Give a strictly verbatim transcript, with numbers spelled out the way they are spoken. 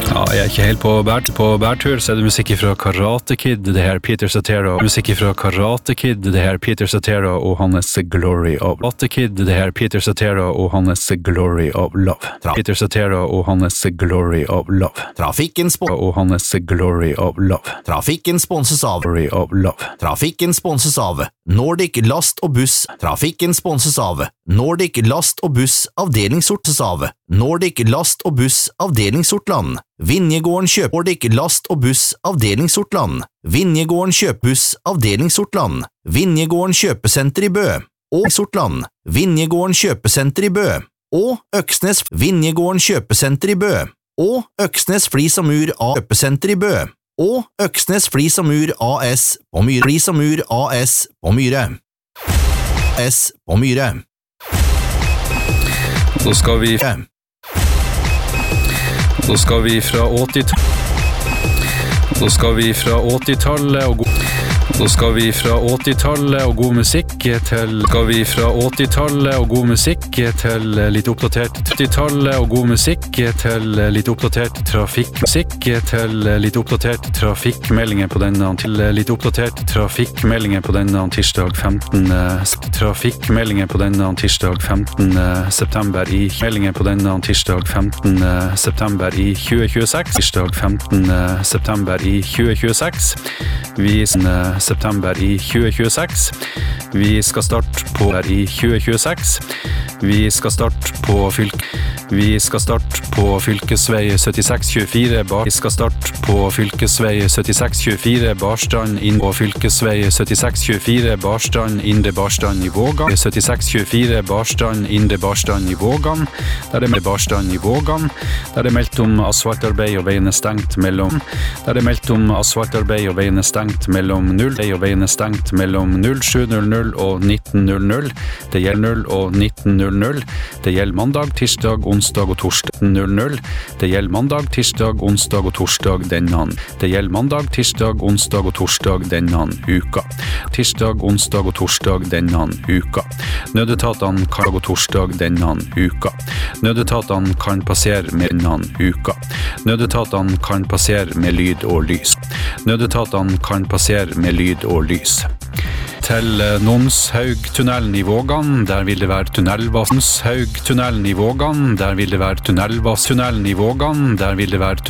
Ja, jeg er ikke helt på, bær, på bærtur, så er det musikk fra Karate Kid, det her Peter Cetera. Musikk fra Karate Kid, det her Peter Cetera og hans Glory of Karate Kid, det her Peter Cetera og hans Glory of Love. Tra Peter Cetera og hans Glory of Love. Trafikken spon og hans Glory of Love. Trafikken sponses av Glory of Love. Trafikken sponses av Nordic Last og Buss. Trafikken sponses av Nordic Last og Buss avdelingsortes av Nordic Last og Buss avdelingsortland. Vinjegården kjøp Nordic Last og Buss avdelingsortland. Vinjegården kjøpbuss avdelingsortland. Vinjegården kjøpesenter i Bø. Og Sortland. Vinjegården kjøpesenter i Bø. Og Øksnes Vinjegården kjøpesenter i Bø. Og Øksnes Flis og Mur A kjøpesenter i Bø. Og Øksnes Flis og Mur A S på Myre. Flis og Mur A S på Myre. S på Myre. Da skal vi Da skal vi fra åtti-tallet Da skal vi fra åtti-tallet og god Da skal vi fra åtti-tallet og god musikk til Skal vi fra åtti-tallet og god musikk til litt oppdatert åtti-tallet og god musikk til litt oppdatert trafikkmusikk til litt oppdatert trafikkmeldinger på denne til litt oppdatert trafikkmeldinger på denne tirsdag femtende trafikkmeldinger på denne tirsdag femtende september i meldinger på denne tirsdag femtende september i tjue tjueseks tirsdag femtende september i tjue tjueseks vi september i tjue tjueseks. Vi skal starte på her i tjue tjueseks. Vi skal starte på fylk Vi skal starte på fylkesvei syttiseks tjuefire bar Vi skal starte på fylkesvei syttiseks tjuefire Barstrand inn på fylkesvei syttiseks tjuefire Barstrand Indre Barstrand i Vågan syttiseks tjuefire Barstrand Indre Barstrand i Vågan der det med Barstrand i Vågan der det meldt om asfaltarbeid og veien er stengt mellom der det meldt om asfaltarbeid og veien er stengt mellom null og veien er stengt mellom sju null null og nitten null null det gjelder null og nitten null null det gjelder mandag, tirsdag, onsdag og torsdag null null det gjelder mandag, tirsdag, onsdag og torsdag denne det gjelder mandag, tirsdag, onsdag og torsdag denne uka tirsdag, onsdag og torsdag denne uka nødetatene kan og torsdag denne uka nødetatene kan passere med denne uka nødetatene kan passere med lyd og lys nødetatene kan passere med lyd og lys til Nonshaugtunnelen i Vågan, der vil det være tunnelvass Nonshaugtunnelen i Vågan, der vil det være tunnelvass Tunnelen i Vågan, der vil det være